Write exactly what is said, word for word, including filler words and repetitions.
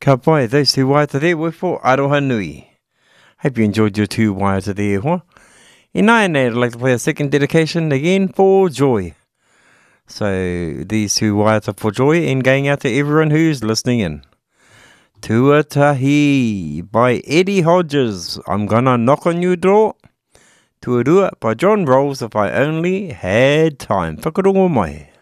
Ka pai, those two waiata there were for Aroha Nui. Hope you enjoyed your two waiata there, huh? In nine, I'd like to play a second dedication again for Joy. So these two waiata for Joy and going out to everyone who's listening in. Tuatahi by Eddie Hodges. I'm gonna knock on your door. Tuarua by John Rolls, If I Only Had Time. Whakarongo mai.